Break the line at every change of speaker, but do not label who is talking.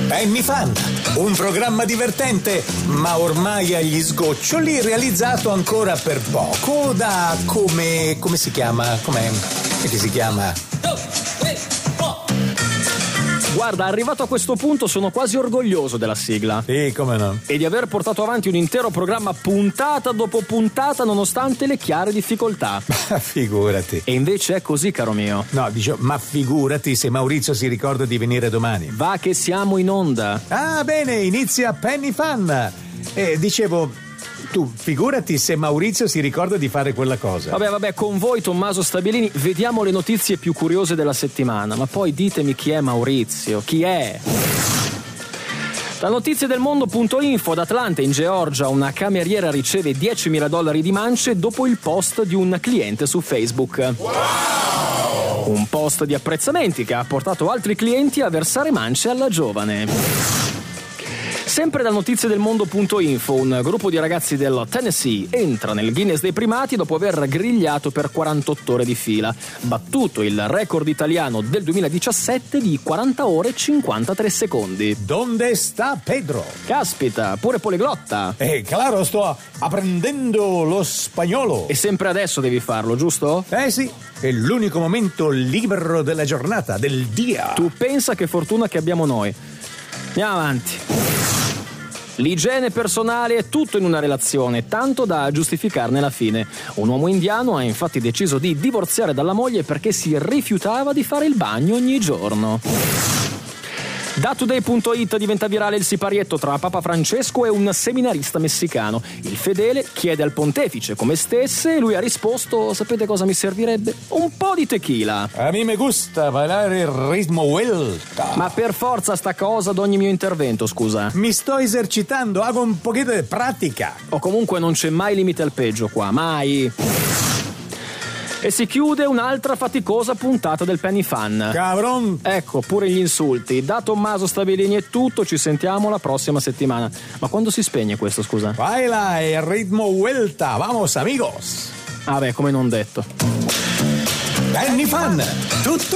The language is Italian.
Penny Fan, un programma divertente, ma ormai agli sgoccioli, realizzato ancora per poco da come si chiama? Come si chiama?
Guarda, arrivato a questo punto sono quasi orgoglioso della sigla.
Sì, come no?
E di aver portato avanti un intero programma puntata dopo puntata nonostante le chiare difficoltà.
Figurati.
E invece è così, caro mio.
No, dicevo, ma figurati se Maurizio si ricorda di venire domani.
Va che siamo in onda.
Ah, bene, inizia Penny Fan. Dicevo, tu figurati se Maurizio si ricorda di fare quella cosa.
Vabbè, con voi Tommaso Stabilini vediamo le notizie più curiose della settimana, ma poi ditemi chi è Maurizio, chi è? Da notizie del mondo.info, ad Atlanta in Georgia una cameriera riceve $10.000 di mance dopo il post di un cliente su Facebook. Wow! Un post di apprezzamenti che ha portato altri clienti a versare mance alla giovane. Sempre da notizie del mondo.info, un gruppo di ragazzi del Tennessee entra nel Guinness dei primati dopo aver grigliato per 48 ore di fila, battuto il record italiano del 2017 di 40 ore e 53 secondi.
Donde sta Pedro?
Caspita, pure poliglotta.
Claro, sto apprendendo lo spagnolo.
E sempre adesso devi farlo, giusto?
Sì, è l'unico momento libero della giornata, del dia.
Tu pensa che fortuna che abbiamo noi. Andiamo avanti. L'igiene personale è tutto in una relazione, tanto da giustificarne la fine. Un uomo indiano ha infatti deciso di divorziare dalla moglie perché si rifiutava di fare il bagno ogni giorno. Da Today.it diventa virale il siparietto tra Papa Francesco e un seminarista messicano. Il fedele chiede al pontefice come stesse e lui ha risposto: sapete cosa mi servirebbe? Un po' di tequila.
A me gusta ballare il ritmo vuelta.
Ma per forza sta cosa ad ogni mio intervento, scusa.
Mi sto esercitando, hago un pochino di pratica.
O comunque non c'è mai limite al peggio qua, mai. E si chiude un'altra faticosa puntata del Penny Fan.
Cabron.
Ecco, pure gli insulti. Da Tommaso Stabilini è tutto, ci sentiamo la prossima settimana. Ma quando si spegne questo, scusa?
Baila il ritmo vuelta, vamos amigos.
Ah beh, come non detto.
Penny Fan, tutto